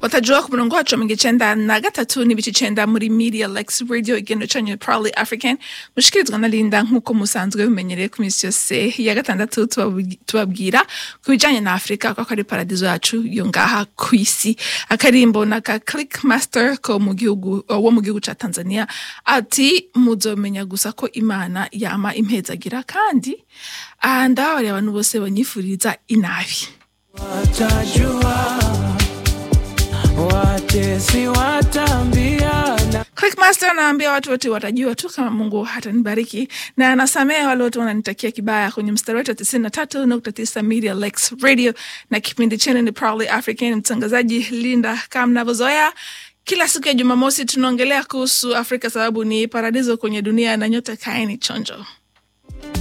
watajua ku murongo wacu mugicenda na gatatu n'ibicicenda muri Media Lex Radio igendo canyu Proudly African mushikirizwa na Linda nkuko musanzwe bimenyereye ku minsi yose ya gatandatu tubabwira kubijanye na Afrika kwa kari paradizo yacu yo ngaha kwisi. Akarimbo naka Click Master ko mu gihugu ca Tanzania ati muzomenya gusa ko Imana yama impezagira kandi ndabari abantu bose banyifuriza inabi. Watajua watesi watambiana. Clickmaster anaambia watu wote watajua tu kama Mungu hatanibariki na anasamehe wale wote wananitakia kibaya. Kwenye mstari wetu 93.9 Media Lex Radio na kipindi chenu ni Proudly African, mtangazaji Linda. Kama mnavyozoea kila siku ya Jumamosi tunaongelea kuhusu Afrika sababu ni paradiso kwenye dunia na nyote kaeni chonjo.